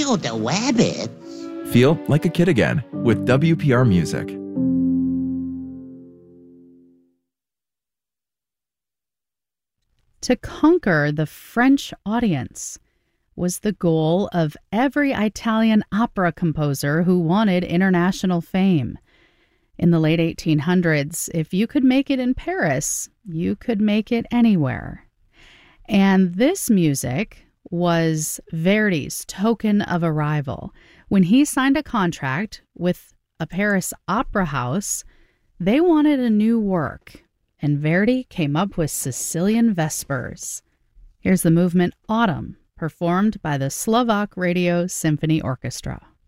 Wow, the rabbit. Feel like a kid again with WPR Music. To conquer the French audience was the goal of every Italian opera composer who wanted international fame. In the late 1800s, if you could make it in Paris, you could make it anywhere. And this music was Verdi's token of arrival. When he signed a contract with a Paris opera house, they wanted a new work, and Verdi came up with Sicilian Vespers. Here's the movement Autumn, performed by the Slovak Radio Symphony Orchestra.